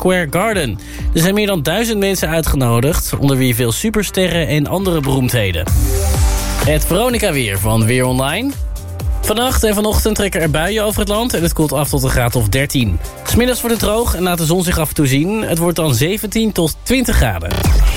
Square Garden. Er zijn meer dan 1000 mensen uitgenodigd, onder wie veel supersterren en andere beroemdheden. Het Veronica-weer van Weer Online. Vannacht en vanochtend trekken er buien over het land en het koelt af tot een graad of 13. 's Middags wordt het droog en laat de zon zich af en toe zien. Het wordt dan 17 tot 20 graden.